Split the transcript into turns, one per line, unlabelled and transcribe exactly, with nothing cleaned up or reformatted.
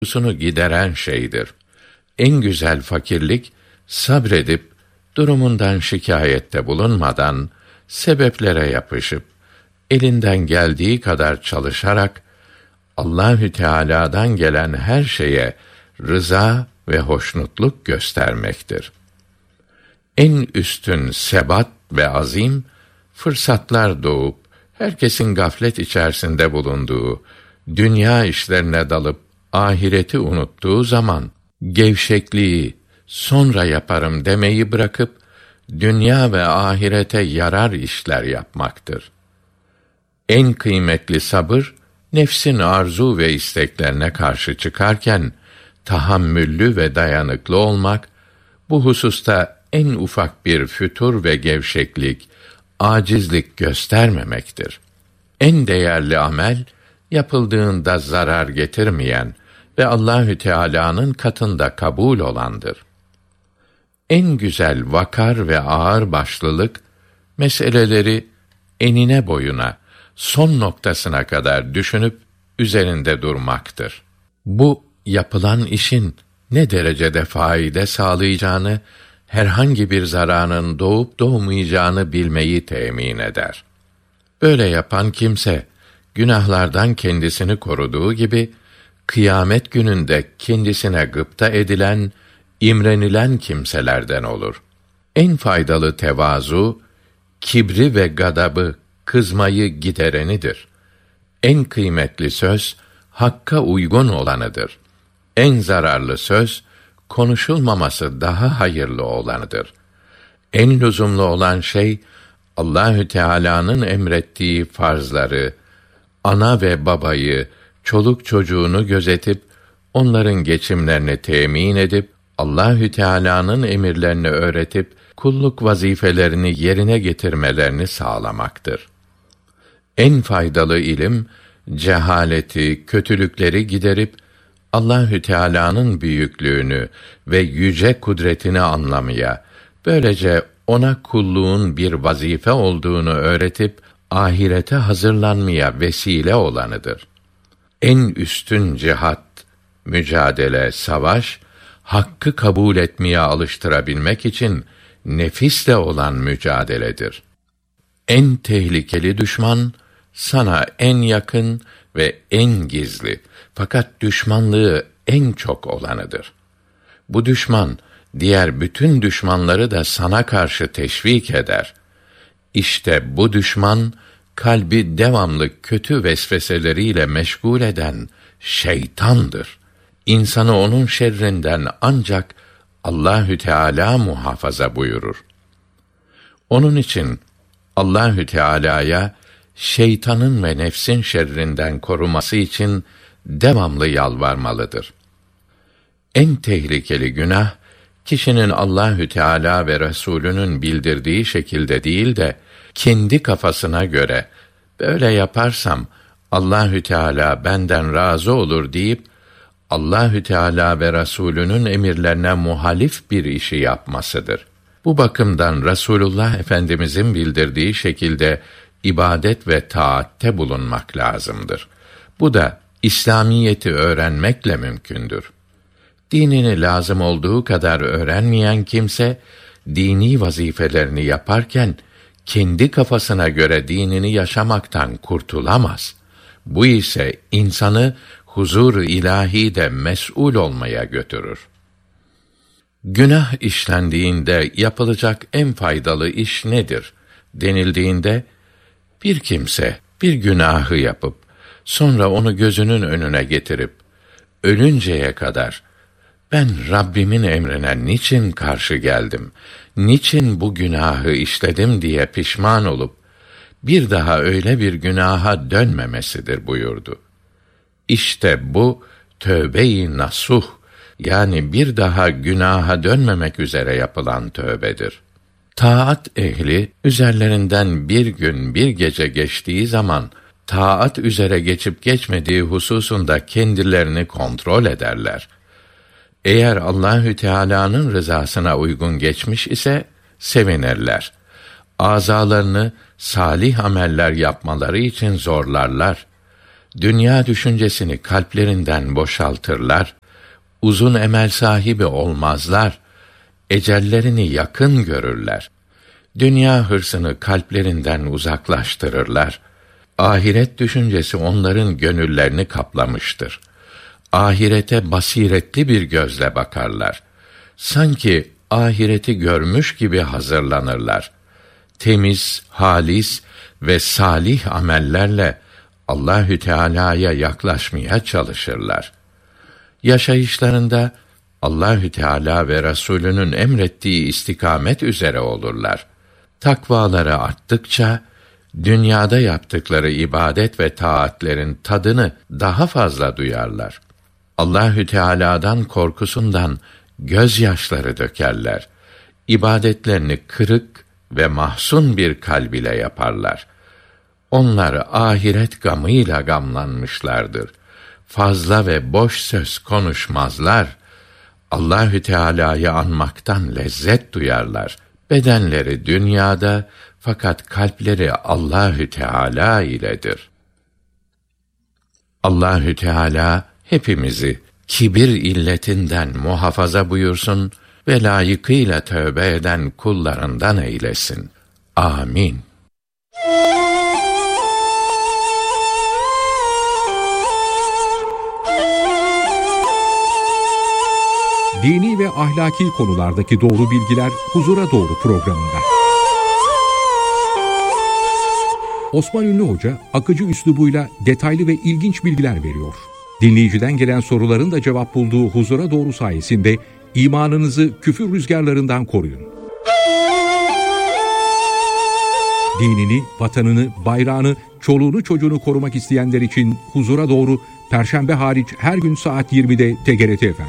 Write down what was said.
sunu gideren şeydir. En güzel fakirlik, sabredip, durumundan şikâyette bulunmadan, sebeplere yapışıp, elinden geldiği kadar çalışarak, Allahü Teâlâ'dan gelen her şeye rıza ve hoşnutluk göstermektir. En üstün sebat ve azim, fırsatlar doğup, herkesin gaflet içerisinde bulunduğu, dünya işlerine dalıp, ahireti unuttuğu zaman, gevşekliği, sonra yaparım demeyi bırakıp, dünya ve ahirete yarar işler yapmaktır. En kıymetli sabır, nefsin arzu ve isteklerine karşı çıkarken, tahammüllü ve dayanıklı olmak, bu hususta en ufak bir fütur ve gevşeklik, acizlik göstermemektir. En değerli amel, yapıldığında zarar getirmeyen ve Allahü Teâlâ'nın katında kabul olandır. En güzel vakar ve ağırbaşlılık, meseleleri enine boyuna, son noktasına kadar düşünüp üzerinde durmaktır. Bu, yapılan işin ne derecede faide sağlayacağını, herhangi bir zararın doğup doğmayacağını bilmeyi temin eder. Böyle yapan kimse, günahlardan kendisini koruduğu gibi, kıyamet gününde kendisine gıpta edilen, imrenilen kimselerden olur. En faydalı tevazu, kibri ve gadabı, kızmayı giderenidir. En kıymetli söz, hakka uygun olanıdır. En zararlı söz, konuşulmaması daha hayırlı olanıdır. En lüzumlu olan şey, Allahü Teâlâ'nın emrettiği farzları, ana ve babayı, çoluk çocuğunu gözetip, onların geçimlerini temin edip, Allahü Teâlâ'nın emirlerini öğretip, kulluk vazifelerini yerine getirmelerini sağlamaktır. En faydalı ilim, cehaleti, kötülükleri giderip, Allahü Teâlâ'nın büyüklüğünü ve yüce kudretini anlamaya, böylece ona kulluğun bir vazife olduğunu öğretip, ahirete hazırlanmaya vesile olanıdır. En üstün cihat, mücadele, savaş, hakkı kabul etmeye alıştırabilmek için nefisle olan mücadeledir. En tehlikeli düşman, sana en yakın ve en gizli, fakat düşmanlığı en çok olanıdır. Bu düşman, diğer bütün düşmanları da sana karşı teşvik eder. İşte bu düşman, kalbi devamlı kötü vesveseleriyle meşgul eden şeytandır. İnsanı onun şerrinden ancak Allahü Teâlâ muhafaza buyurur. Onun için Allahü Teâlâ'ya şeytanın ve nefsin şerrinden koruması için devamlı yalvarmalıdır. En tehlikeli günah, kişinin Allahü Teâlâ ve Resulünün bildirdiği şekilde değil de kendi kafasına göre böyle yaparsam Allahü Teâlâ benden razı olur deyip Allahü Teâlâ ve Resulünün emirlerine muhalif bir işi yapmasıdır. Bu bakımdan Resulullah Efendimizin bildirdiği şekilde ibadet ve taatte bulunmak lazımdır. Bu da İslamiyeti öğrenmekle mümkündür. Dinini lazım olduğu kadar öğrenmeyen kimse, dini vazifelerini yaparken, kendi kafasına göre dinini yaşamaktan kurtulamaz. Bu ise insanı huzur-u ilâhide mes'ul olmaya götürür. Günah işlendiğinde yapılacak en faydalı iş nedir denildiğinde, bir kimse bir günahı yapıp, sonra onu gözünün önüne getirip, ölünceye kadar, ben Rabbimin emrine niçin karşı geldim, niçin bu günahı işledim diye pişman olup, bir daha öyle bir günaha dönmemesidir buyurdu. İşte bu, tövbe-i nasuh, yani bir daha günaha dönmemek üzere yapılan tövbedir. Taat ehli, üzerlerinden bir gün bir gece geçtiği zaman, taat üzere geçip geçmediği hususunda kendilerini kontrol ederler. Eğer Allahü Teâlâ'nın rızasına uygun geçmiş ise sevinirler. Azalarını salih ameller yapmaları için zorlarlar. dünya düşüncesini kalplerinden boşaltırlar, uzun emel sahibi olmazlar, ecellerini yakın görürler. Dünya hırsını kalplerinden uzaklaştırırlar. Ahiret düşüncesi onların gönüllerini kaplamıştır. Ahirete basiretli bir gözle bakarlar. Sanki ahireti görmüş gibi hazırlanırlar. Temiz, halis ve salih amellerle Allahü Teala'ya yaklaşmaya çalışırlar. Yaşayışlarında Allahü Teala ve Resulünün emrettiği istikamet üzere olurlar. Takvaları arttıkça dünyada yaptıkları ibadet ve taatlerin tadını daha fazla duyarlar. Allahü Teala'dan korkusundan gözyaşları dökerler. İbadetlerini kırık ve mahzun bir kalb ile yaparlar. Onlar ahiret gamıyla gamlanmışlardır. Fazla ve boş söz konuşmazlar. Allahü Teala'yı anmaktan lezzet duyarlar. Bedenleri dünyada fakat kalpleri Allahü Teala iledir. Allahü Teala hepimizi kibir illetinden muhafaza buyursun ve layıkıyla tövbe eden kullarından eylesin. Amin.
Dini ve ahlaki konulardaki doğru bilgiler Huzura Doğru programında. Osman Ünlü Hoca akıcı üslubuyla detaylı ve ilginç bilgiler veriyor. Dinleyiciden gelen soruların da cevap bulduğu Huzura Doğru sayesinde imanınızı küfür rüzgarlarından koruyun. Dinini, vatanını, bayrağını, çoluğunu çocuğunu korumak isteyenler için Huzura Doğru Perşembe hariç her gün saat yirmide T G R T F M'de.